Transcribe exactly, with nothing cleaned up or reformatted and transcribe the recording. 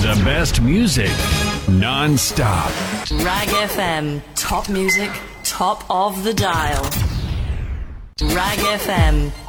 The best music, non-stop. Rag F M, top music, top of the dial. Rag F M.